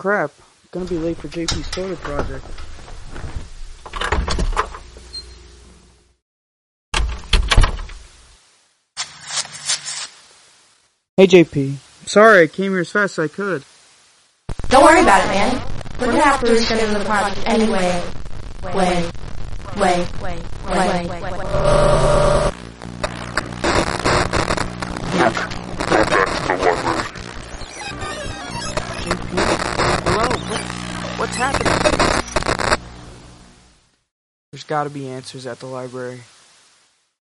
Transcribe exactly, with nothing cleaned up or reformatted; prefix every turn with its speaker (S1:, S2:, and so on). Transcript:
S1: crap. I'm gonna be late for J P's photo project. Hey J P. Sorry, I came here as fast as I could.
S2: Don't worry about it, man. We're gonna have to reschedule the project anyway. Wait, wait, wait, wait, wait, wait, wait.
S1: J P? Hello? What, what's happening? There's gotta be answers at the library.